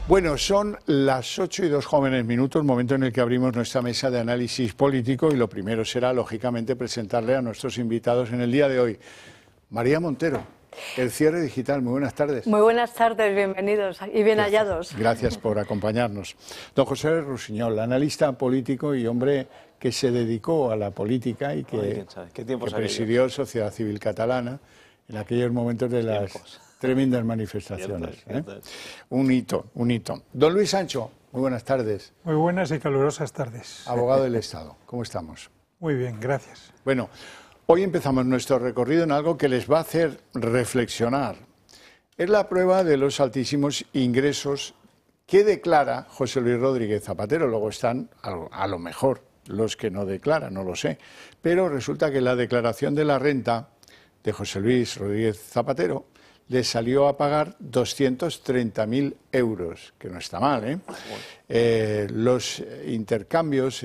Bueno, son las 8:02, momento en el que abrimos nuestra mesa de análisis político y lo primero será, lógicamente, presentarle a nuestros invitados en el día de hoy. María Montero, El Cierre Digital, muy buenas tardes. Muy buenas tardes, bienvenidos y bien hallados. Gracias por acompañarnos. Don José Rusiñol, analista político y hombre que se dedicó a la política y que presidió Sociedad Civil Catalana en aquellos momentos de las tremendas manifestaciones. Un hito, un hito. Don Luis Sancho, muy buenas tardes. Muy buenas y calurosas tardes. Abogado del Estado, ¿cómo estamos? Muy bien, gracias. Bueno, hoy empezamos nuestro recorrido en algo que les va a hacer reflexionar. Es la prueba de los altísimos ingresos que declara José Luis Rodríguez Zapatero. Luego están, a lo mejor, los que no declaran, no lo sé. Pero resulta que la declaración de la renta de José Luis Rodríguez Zapatero le salió a pagar 230.000 euros, que no está mal, ¿eh? Los intercambios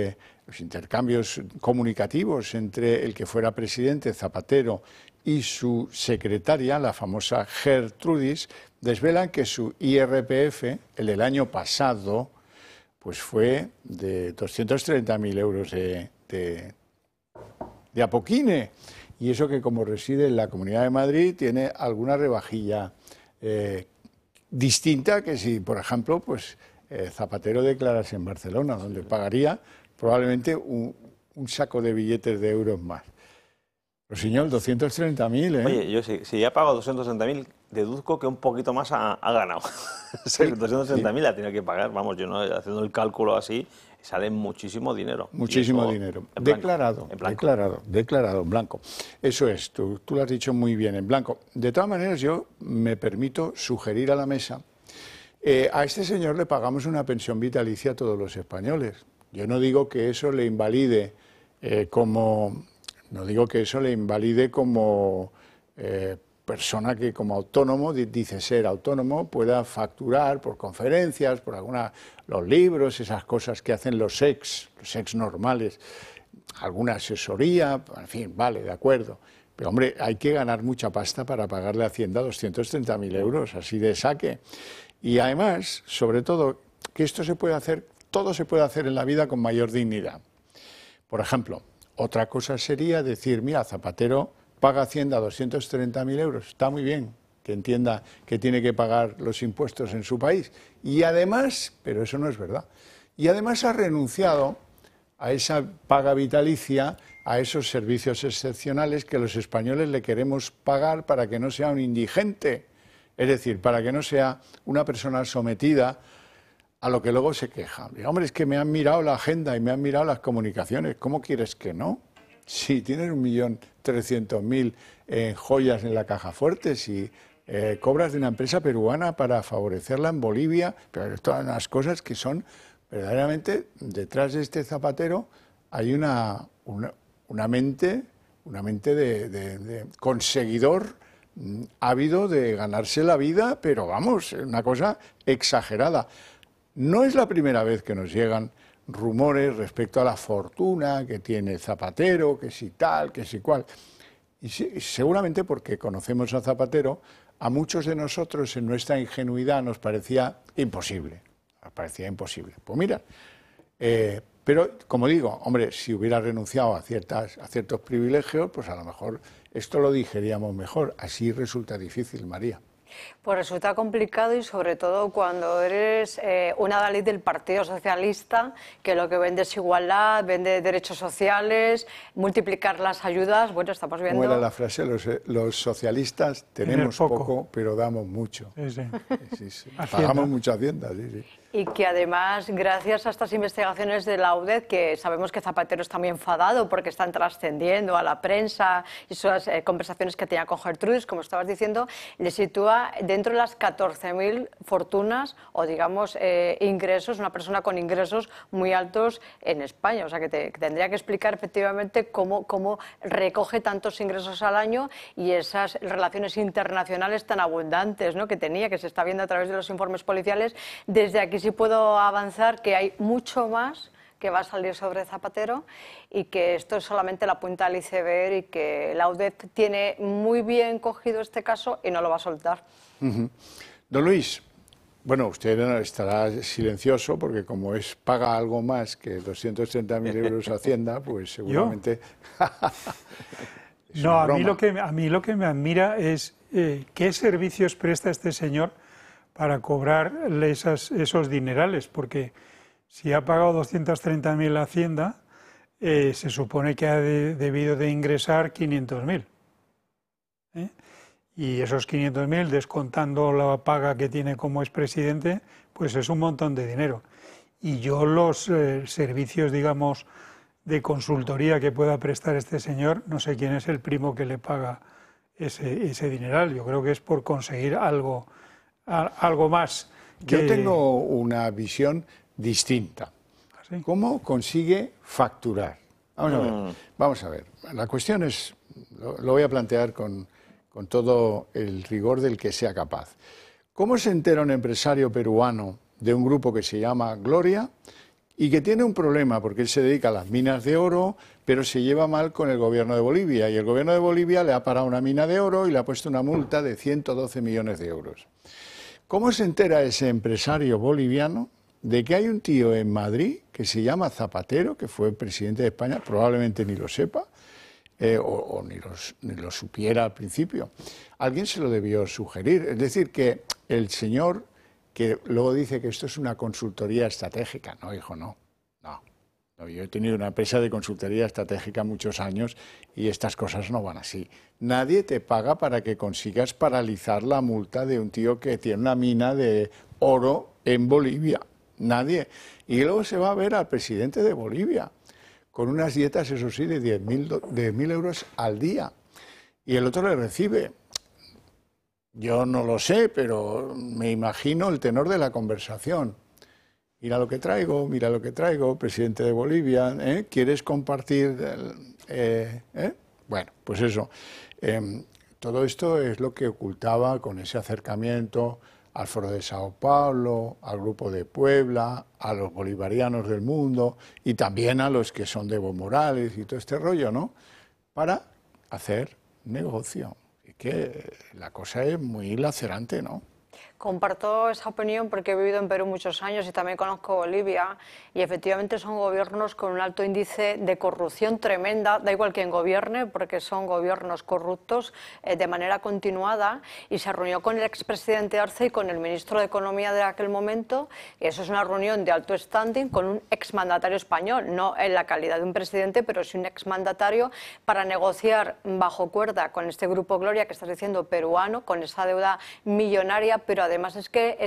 comunicativos entre el que fuera presidente, Zapatero, y su secretaria, la famosa Gertrudis, desvelan que su IRPF, el del año pasado, pues fue de 230.000 euros de apoquine. Y eso que como reside en la Comunidad de Madrid tiene alguna rebajilla distinta que si, por ejemplo, pues Zapatero declarase en Barcelona, donde pagaría probablemente un saco de billetes de euros más. Señor, 230.000, ¿eh? Oye, yo si ya pago 230.000, deduzco que un poquito más ha ganado. Sí, 230.000 la tiene que pagar, vamos, yo no haciendo el cálculo así, sale muchísimo dinero. Muchísimo dinero. Declarado, en blanco. Eso es, tú lo has dicho muy bien, en blanco. De todas maneras, yo me permito sugerir a la mesa, a este señor le pagamos una pensión vitalicia a todos los españoles. Yo no digo que eso le invalide como persona que como autónomo, dice ser autónomo, pueda facturar por conferencias, por los libros, esas cosas que hacen los ex normales, alguna asesoría, en fin, vale, de acuerdo. Pero hombre, hay que ganar mucha pasta para pagarle a Hacienda 230.000 euros, así de saque. Y además, sobre todo, que esto se puede hacer, todo se puede hacer en la vida con mayor dignidad. Por ejemplo, otra cosa sería decir, mira, Zapatero paga Hacienda 230.000 euros, está muy bien que entienda que tiene que pagar los impuestos en su país. Y además, pero eso no es verdad, y además ha renunciado a esa paga vitalicia, a esos servicios excepcionales que los españoles le queremos pagar para que no sea un indigente, es decir, para que no sea una persona sometida a lo que luego se queja. Hombre, es que me han mirado la agenda y me han mirado las comunicaciones. ¿Cómo quieres que no? Si tienes 1.300.000 en joyas en la caja fuerte, si cobras de una empresa peruana para favorecerla en Bolivia, pero todas las cosas que son verdaderamente, detrás de este Zapatero hay una mente de conseguidor ávido de ganarse la vida, pero vamos, una cosa exagerada. No es la primera vez que nos llegan rumores respecto a la fortuna que tiene Zapatero, que si tal, que si cual. Y seguramente porque conocemos a Zapatero, a muchos de nosotros en nuestra ingenuidad nos parecía imposible. Pues mira, pero como digo, hombre, si hubiera renunciado a ciertos privilegios, pues a lo mejor esto lo digeríamos mejor. Así resulta difícil, María. Pues resulta complicado y sobre todo cuando eres un adalid del Partido Socialista, que lo que vende es igualdad, vende derechos sociales, multiplicar las ayudas. Bueno, estamos viendo... ¿Cómo era la frase? Los socialistas tenemos poco, pero damos mucho. Sí. Pagamos mucha hacienda, sí. Y que además, gracias a estas investigaciones de la UDED, que sabemos que Zapatero está muy enfadado porque están trascendiendo a la prensa y esas conversaciones que tenía con Gertrudis, como estabas diciendo, le sitúa dentro de las 14.000 fortunas o, digamos, ingresos, una persona con ingresos muy altos en España. O sea, que tendría que explicar efectivamente cómo recoge tantos ingresos al año y esas relaciones internacionales tan abundantes, ¿no?, que tenía, que se está viendo a través de los informes policiales. Desde aquí sí puedo avanzar que hay mucho más que va a salir sobre Zapatero y que esto es solamente la punta del iceberg y que la UDED tiene muy bien cogido este caso y no lo va a soltar. Don Luis, Bueno, usted estará silencioso porque como paga algo más que 230.000 euros a Hacienda, pues seguramente... No, a mí lo que me admira es qué servicios presta este señor para cobrarle esos dinerales, porque si ha pagado 230.000 a Hacienda, se supone que ha debido de ingresar 500.000. Y esos 500.000, descontando la paga que tiene como expresidente, pues es un montón de dinero. Y yo los servicios, digamos, de consultoría que pueda prestar este señor, no sé quién es el primo que le paga ese dineral. Yo creo que es por conseguir algo más. Yo tengo una visión distinta. ¿Sí? ¿Cómo consigue facturar? Vamos a ver. La cuestión es, lo voy a plantear con todo el rigor del que sea capaz. ¿Cómo se entera un empresario peruano de un grupo que se llama Gloria y que tiene un problema porque él se dedica a las minas de oro, pero se lleva mal con el gobierno de Bolivia? Y el gobierno de Bolivia le ha parado una mina de oro y le ha puesto una multa de 112 millones de euros. ¿Cómo se entera ese empresario boliviano de que hay un tío en Madrid que se llama Zapatero, que fue presidente de España, probablemente ni lo sepa, o ni lo supiera al principio? Alguien se lo debió sugerir. Es decir, que el señor, que luego dice que esto es una consultoría estratégica. No, hijo, no. Yo he tenido una empresa de consultoría estratégica muchos años y estas cosas no van así. Nadie te paga para que consigas paralizar la multa de un tío que tiene una mina de oro en Bolivia. Nadie. Y luego se va a ver al presidente de Bolivia, con unas dietas, eso sí, de 10.000 euros al día. Y el otro le recibe. Yo no lo sé, pero me imagino el tenor de la conversación. Mira lo que traigo, presidente de Bolivia, ¿quieres compartir? Bueno, pues eso. Todo esto es lo que ocultaba con ese acercamiento al Foro de Sao Paulo, al Grupo de Puebla, a los bolivarianos del mundo y también a los que son de Evo Morales y todo este rollo, ¿no? Para hacer negocio. Y que la cosa es muy lacerante, ¿no? Comparto esa opinión porque he vivido en Perú muchos años y también conozco Bolivia, y efectivamente son gobiernos con un alto índice de corrupción tremenda, da igual quién gobierne porque son gobiernos corruptos de manera continuada. Y se reunió con el expresidente Arce y con el ministro de Economía de aquel momento, y eso es una reunión de alto standing con un exmandatario español, no en la calidad de un presidente, pero sí un exmandatario, para negociar bajo cuerda con este Grupo Gloria que estás diciendo peruano, con esa deuda millonaria, pero además es que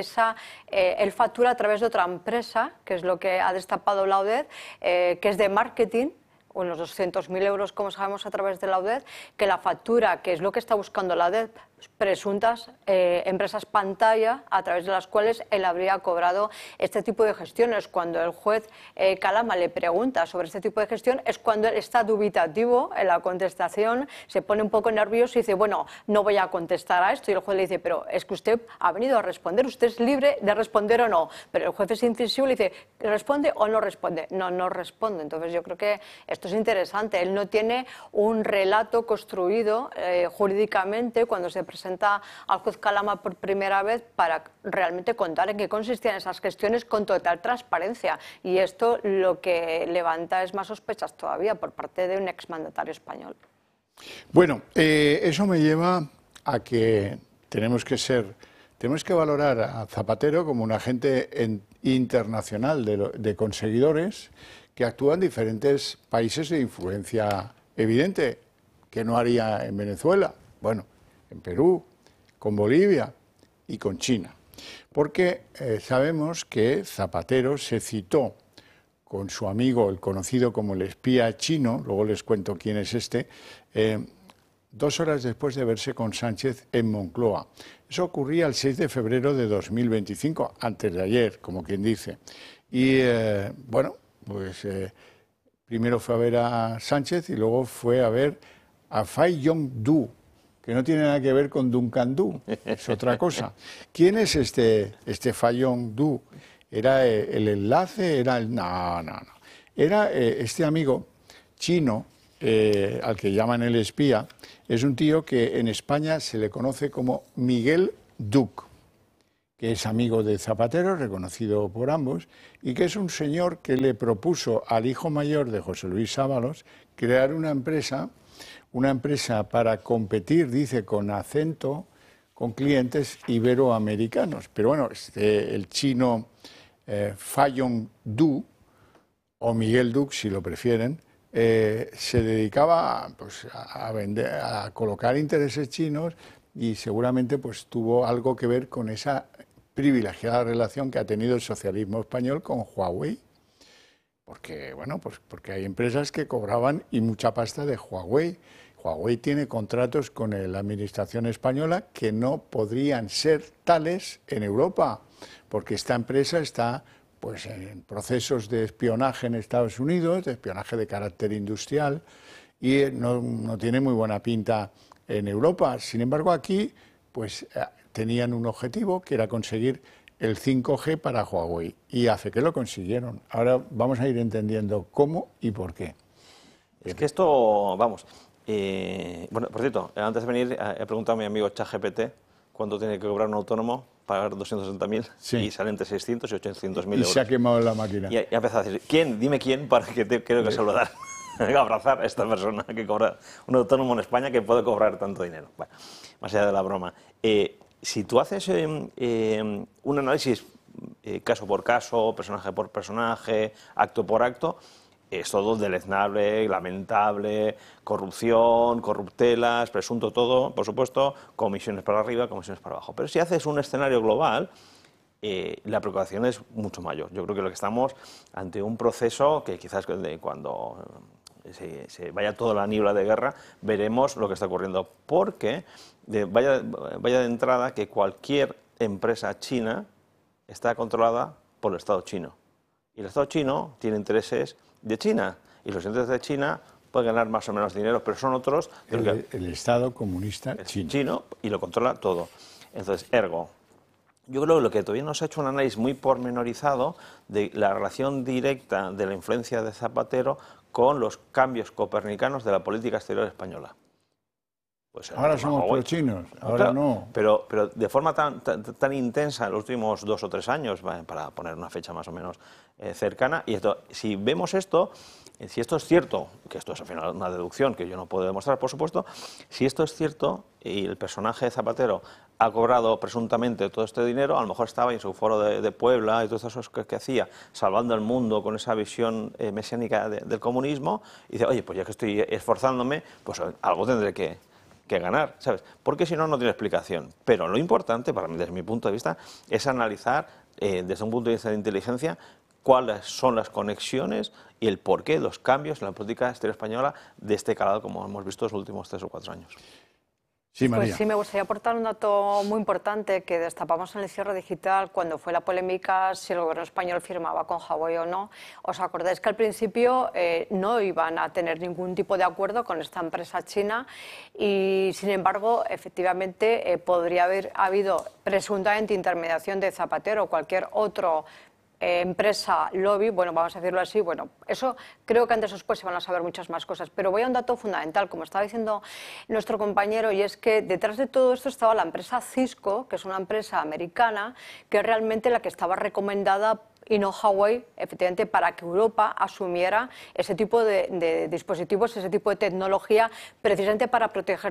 él factura a través de otra empresa, que es lo que ha destapado la UDED, que es de marketing, unos 200.000 euros, como sabemos, a través de la UDED, que la factura, que es lo que está buscando la UDED, presuntas empresas pantalla a través de las cuales él habría cobrado este tipo de gestiones. Cuando el juez Calama le pregunta sobre este tipo de gestión, es cuando él está dubitativo en la contestación, se pone un poco nervioso y dice, bueno, no voy a contestar a esto. Y el juez le dice, pero es que usted ha venido a responder, usted es libre de responder o no. Pero el juez es incisivo y le dice, ¿responde o no responde? No, no responde. Entonces yo creo que esto es interesante. Él no tiene un relato construido jurídicamente cuando se presenta al juez Calama por primera vez para realmente contar en qué consistían esas gestiones con total transparencia. Y esto lo que levanta es más sospechas todavía por parte de un exmandatario español. Bueno, eso me lleva a que tenemos que valorar a Zapatero como un agente internacional de conseguidores que actúa en diferentes países de influencia evidente, que no haría en Venezuela. Bueno, en Perú, con Bolivia y con China. Porque sabemos que Zapatero se citó con su amigo, el conocido como el espía chino, luego les cuento quién es este, 2 horas después de verse con Sánchez en Moncloa. Eso ocurría el 6 de febrero de 2025, antes de ayer, como quien dice. Y bueno, pues primero fue a ver a Sánchez y luego fue a ver a Fay Yong-du, que no tiene nada que ver con Duncan Du, es otra cosa. ¿Quién es este Fay Yong-du? ¿Era el enlace? No. Era este amigo chino, al que llaman el espía, es un tío que en España se le conoce como Miguel Duc, que es amigo de Zapatero, reconocido por ambos, y que es un señor que le propuso al hijo mayor de José Luis Ábalos crear una empresa para competir, dice, con acento, con clientes iberoamericanos. Pero bueno, el chino Fayong Du, o Miguel Duc, si lo prefieren, se dedicaba pues, a colocar intereses chinos y seguramente pues, tuvo algo que ver con esa privilegiada relación que ha tenido el socialismo español con Huawei. Porque, bueno, pues porque hay empresas que cobraban y mucha pasta de Huawei. Huawei tiene contratos con la administración española que no podrían ser tales en Europa, porque esta empresa está pues, en procesos de espionaje en Estados Unidos, de espionaje de carácter industrial, y no tiene muy buena pinta en Europa. Sin embargo, aquí pues, tenían un objetivo que era conseguir el 5G para Huawei, y hace que lo consiguieron. Ahora vamos a ir entendiendo cómo y por qué. Es que esto, vamos, bueno, por cierto, antes de venir he preguntado a mi amigo ChatGPT cuánto tiene que cobrar un autónomo para pagar 260.000, sí. Y sale entre 600 y 800.000 euros. Y se ha quemado la máquina. Y ha empezado a decir, ¿quién? Dime quién para que te creo que saludar. Abrazar a esta persona que cobra, un autónomo en España que puede cobrar tanto dinero. Bueno, más allá de la broma. Si tú haces un análisis caso por caso, personaje por personaje, acto por acto, es todo deleznable, lamentable, corrupción, corruptelas, presunto todo, por supuesto, comisiones para arriba, comisiones para abajo. Pero si haces un escenario global, la preocupación es mucho mayor. Yo creo que lo que estamos ante un proceso que quizás cuando se vaya toda la niebla de guerra, veremos lo que está ocurriendo. Porque vaya de entrada que cualquier empresa china está controlada por el Estado chino. Y el Estado chino tiene intereses de China. Y los intereses de China pueden ganar más o menos dinero, pero son otros. El Estado comunista chino. Y lo controla todo. Entonces, ergo, yo creo que lo que todavía no se ha hecho un análisis muy pormenorizado de la relación directa de la influencia de Zapatero con los cambios copernicanos de la política exterior española. Pues ahora somos pro-chinos, ahora claro, no. Pero de forma tan intensa en los últimos 2 o 3 años, para poner una fecha más o menos cercana, y esto, si vemos esto, si esto es cierto, que esto es al final una deducción que yo no puedo demostrar, por supuesto, si esto es cierto y el personaje de Zapatero ha cobrado presuntamente todo este dinero, a lo mejor estaba en su foro de Puebla y todas esas cosas que hacía, salvando el mundo con esa visión mesiánica del comunismo, y dice, oye, pues ya que estoy esforzándome, pues algo tendré que ganar, ¿sabes? Porque si no, no tiene explicación. Pero lo importante, para mí, desde mi punto de vista, es analizar, desde un punto de vista de inteligencia, cuáles son las conexiones y el porqué de los cambios en la política exterior española de este calado, como hemos visto en los últimos 3 o 4 años. Sí, María. Pues sí, me gustaría aportar un dato muy importante que destapamos en el cierre digital cuando fue la polémica si el gobierno español firmaba con Huawei o no. ¿Os acordáis que al principio no iban a tener ningún tipo de acuerdo con esta empresa china y, sin embargo, efectivamente podría haber habido presuntamente intermediación de Zapatero o cualquier otro empresa lobby, bueno, vamos a decirlo así, bueno, eso creo que antes o después se van a saber muchas más cosas, pero voy a un dato fundamental, como estaba diciendo nuestro compañero, y es que detrás de todo esto estaba la empresa Cisco, que es una empresa americana, que es realmente la que estaba recomendada y no Huawei, efectivamente, para que Europa asumiera ese tipo de dispositivos, ese tipo de tecnología, precisamente para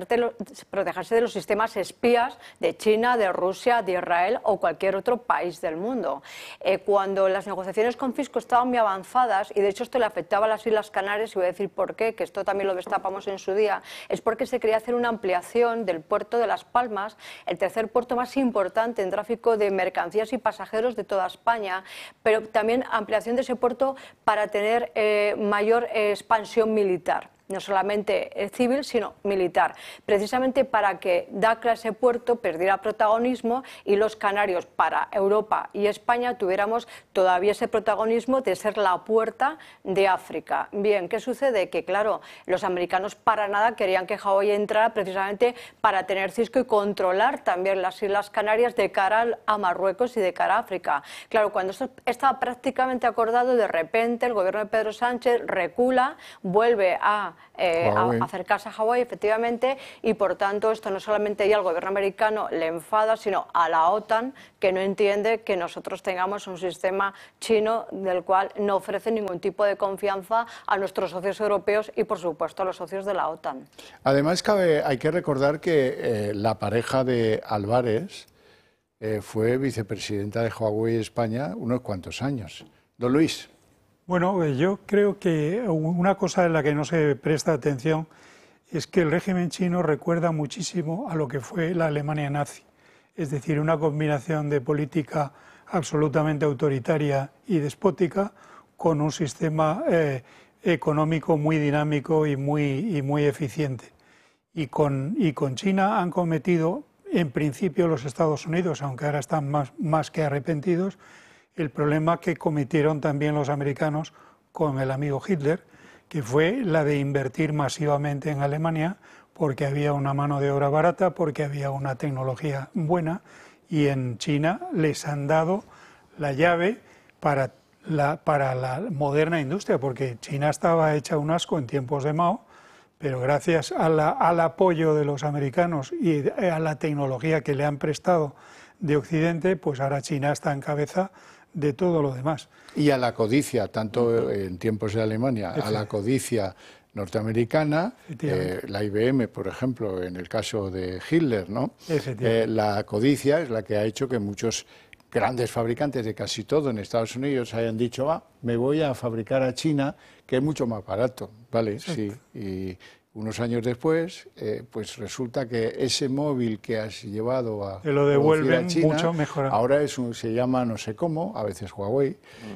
protegerse de los sistemas espías de China, de Rusia, de Israel o cualquier otro país del mundo. Cuando las negociaciones con Cisco estaban muy avanzadas, y de hecho esto le afectaba a las Islas Canarias, y voy a decir por qué, que esto también lo destapamos en su día, es porque se quería hacer una ampliación del puerto de Las Palmas, el tercer puerto más importante en tráfico de mercancías y pasajeros de toda España, pero también ampliación de ese puerto para tener mayor expansión militar. No solamente civil, sino militar, precisamente para que Dakar, ese puerto, perdiera protagonismo y los canarios para Europa y España tuviéramos todavía ese protagonismo de ser la puerta de África. Bien, ¿qué sucede? Que claro, los americanos para nada querían que Huawei entrara precisamente para tener Cisco y controlar también las Islas Canarias de cara a Marruecos y de cara a África. Claro, cuando esto estaba prácticamente acordado, de repente el gobierno de Pedro Sánchez recula, vuelve a acercarse a Hawái, efectivamente, y por tanto esto no solamente ya al gobierno americano le enfada, sino a la OTAN, que no entiende que nosotros tengamos un sistema chino del cual no ofrece ningún tipo de confianza a nuestros socios europeos y, por supuesto, a los socios de la OTAN. Además, hay que recordar que la pareja de Álvarez fue vicepresidenta de Huawei España unos cuantos años. Don Luis. Bueno, yo creo que una cosa en la que no se presta atención es que el régimen chino recuerda muchísimo a lo que fue la Alemania nazi, es decir, una combinación de política absolutamente autoritaria y despótica con un sistema económico muy dinámico y muy eficiente. Y con China han cometido, en principio los Estados Unidos, aunque ahora están más que arrepentidos, el problema que cometieron también los americanos con el amigo Hitler, que fue la de invertir masivamente en Alemania porque había una mano de obra barata, porque había una tecnología buena, y en China les han dado la llave para la moderna industria, porque China estaba hecha un asco en tiempos de Mao, pero gracias al apoyo de los americanos y a la tecnología que le han prestado de Occidente, pues ahora China está en cabeza de todo lo demás. Y a la codicia, tanto en tiempos de Alemania, a la codicia norteamericana, la IBM, por ejemplo, en el caso de Hitler, ¿no? La codicia es la que ha hecho que muchos grandes fabricantes de casi todo en Estados Unidos hayan dicho, me voy a fabricar a China, que es mucho más barato, ¿vale? Sí. Y unos años después, pues resulta que ese móvil que has llevado a te lo devuelven a China, mucho mejor. Ahora se llama no sé cómo, a veces Huawei,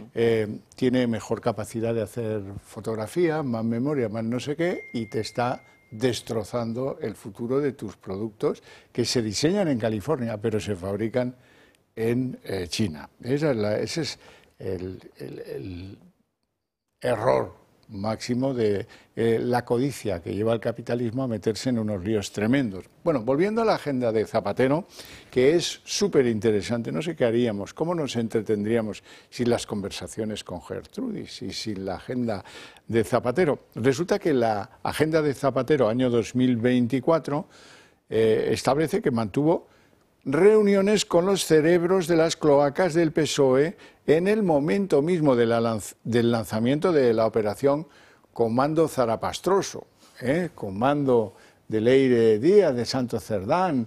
tiene mejor capacidad de hacer fotografía, más memoria, más no sé qué, y te está destrozando el futuro de tus productos que se diseñan en California, pero se fabrican en China. Ese es el error máximo de la codicia que lleva al capitalismo a meterse en unos líos tremendos. Bueno, volviendo a la agenda de Zapatero, que es súper interesante, no sé qué haríamos, cómo nos entretendríamos sin las conversaciones con Gertrudis y sin la agenda de Zapatero. Resulta que la agenda de Zapatero, año 2024, establece que mantuvo reuniones con los cerebros de las cloacas del PSOE en el momento mismo del lanzamiento de la operación Comando Zarapastroso, comando de Leire Díaz, de Santos Cerdán,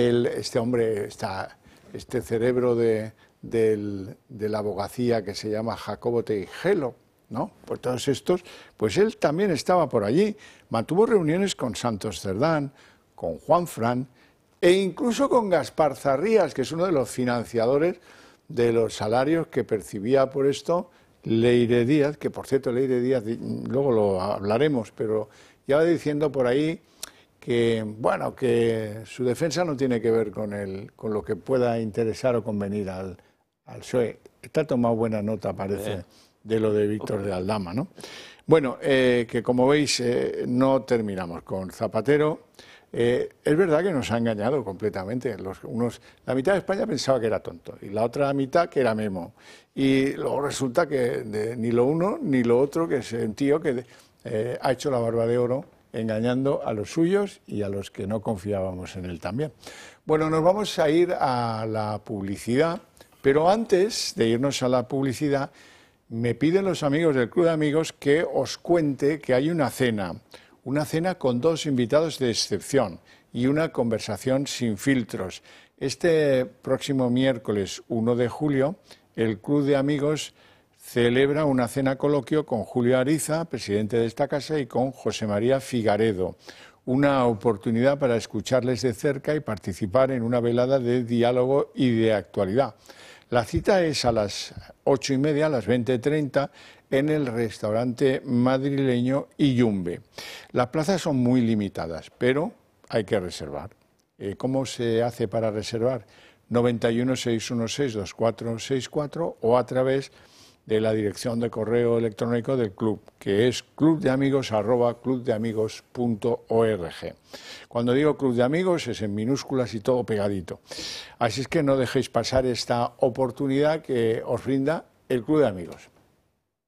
este cerebro de la abogacía que se llama Jacobo Teijelo, ¿no? Pues todos estos, pues él también estaba por allí, mantuvo reuniones con Santos Cerdán, con Juanfran, e incluso con Gaspar Zarrías, que es uno de los financiadores de los salarios que percibía por esto Leire Díaz, que por cierto Leire Díaz, luego lo hablaremos, pero ya va diciendo por ahí que, bueno, que su defensa no tiene que ver con lo que pueda interesar o convenir al PSOE. Está tomado buena nota, parece, de lo de Víctor de Aldama, ¿no? Bueno, que como veis no terminamos con Zapatero. Es verdad que nos ha engañado completamente. La mitad de España pensaba que era tonto y la otra mitad que era memo. Y luego resulta que ni lo uno ni lo otro, que es un tío que ha hecho la barba de oro engañando a los suyos y a los que no confiábamos en él también. Bueno, nos vamos a ir a la publicidad, pero antes de irnos a la publicidad, me piden los amigos del Club de Amigos que os cuente que hay una cena con 2 invitados de excepción y una conversación sin filtros. Este próximo miércoles 1 de julio, el Club de Amigos celebra una cena coloquio con Julio Ariza, presidente de esta casa, y con José María Figaredo. Una oportunidad para escucharles de cerca y participar en una velada de diálogo y de actualidad. La cita es a las 8:30, a las 20:30, en el restaurante madrileño Iyumbe. Las plazas son muy limitadas, pero hay que reservar. ¿Cómo se hace para reservar? 91 616 2464 o a través de la dirección de correo electrónico del club, que es clubdeamigos@clubdeamigos.org. Cuando digo Club de Amigos es en minúsculas y todo pegadito. Así es que no dejéis pasar esta oportunidad que os brinda el Club de Amigos.